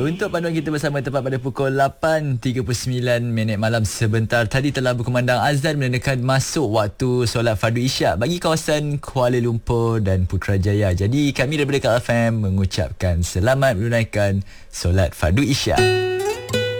Untuk panduan kita bersama tepat pada pukul 8.39 malam sebentar tadi telah berkumandang azan menandakan masuk waktu solat fardu isyak bagi kawasan Kuala Lumpur dan Putrajaya. Jadi kami daripada KL FM mengucapkan selamat menunaikan solat fardu isyak.